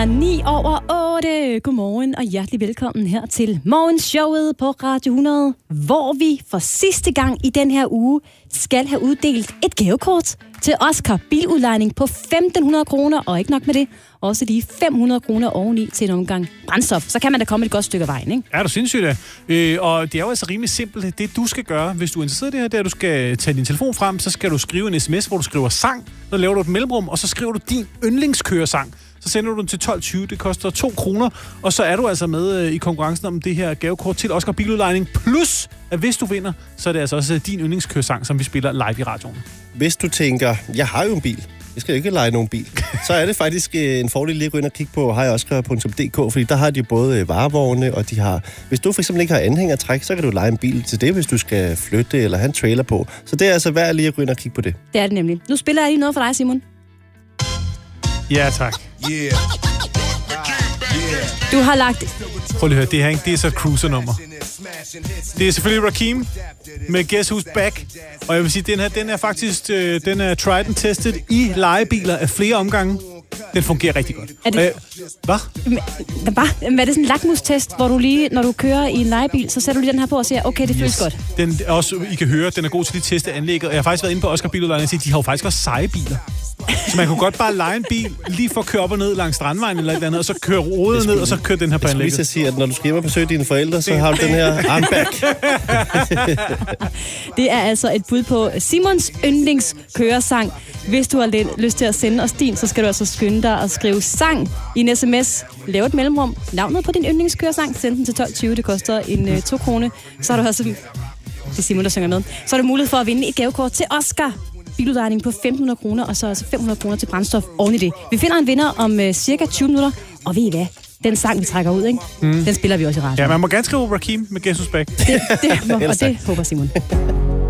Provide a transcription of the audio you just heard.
9:08. Godmorgen og hjertelig velkommen her til morgenshowet på Radio 100, hvor vi for sidste gang i den her uge skal have uddelt et gavekort til Oscar biludlejning på 1.500 kroner, og ikke nok med det, også lige 500 kroner oveni til en omgang brændstof. Så kan man da komme et godt stykke af vejen, ikke? Ja, du sindssygt det. Og det er jo altså rimelig simpelt. Det du skal gøre, hvis du er interesseret i det her, det er, at du skal tage din telefon frem, så skal du skrive en sms, hvor du skriver sang, så laver du et mellemrum, og så skriver du din yndlingskøresang. Så sender du den til 12.20, det koster 2 kroner, og så er du altså med i konkurrencen om det her gavekort til Oscar biludlejning. Plus, at hvis du vinder, så er det altså også din yndlingskøresang, som vi spiller live i radioen. Hvis du tænker, jeg har jo en bil, jeg skal ikke lege nogen bil, så er det faktisk en fordel lige at gå ind og kigge på hejoskar.dk, fordi der har de både varevogne, og de har... Hvis du for eksempel ikke har anhængertræk, så kan du leje en bil til det, hvis du skal flytte eller have en trailer på. Så det er altså værd lige at gå ind og kigge på det. Det er det nemlig. Nu spiller jeg lige noget for dig, Simon. Ja, tak. Yeah. Du har lagt... Prøv lige at høre, det her ikke? Det er så et cruiser-nummer. Det er selvfølgelig Rakim med Guess Who's Back. Og jeg vil sige, den er faktisk den er tried and tested i lejebiler af flere omgange. Den fungerer rigtig godt. Er det... Hvad? Er det sådan en lakmustest, hvor du lige, når du kører i en lejebil, så sætter du lige den her på og siger, okay, det føles godt? Den er også, I kan høre, den er god til at teste anlægget. Og jeg har faktisk været inde på Oscar biludlejning og sige, de har jo faktisk også seje biler. Så man kunne godt bare leje en bil, lige for at køre op og ned langs Strandvejen eller et andet, og så køre rodet ned, og så køre den her på anlægget. Jeg skulle lige sige, at når du skal hjem og besøge dine forældre, så har du den her armback. Det er altså et bud på Simons yndlingskøresang. Hvis du har lyst til at sende os din, så skal du altså skynde dig at skrive sang i en sms. Lav et mellemrum. Navnet på din yndlingskøresang. Send den til 12.20. Det koster en 2 kroner. Så har du altså... Det er Simon, der synger med. Så er der mulighed for at vinde et gavekort til Oscar biludlejning på 1.500 kroner, og så altså 500 kroner til brændstof oven i det. Vi finder en vinder om cirka 20 minutter, og ved I hvad? Den sang, vi trækker ud, ikke? Den spiller vi også i radioen. Ja, man må gerne skrive Rakim med Guess Who's Back. Det håber Simon.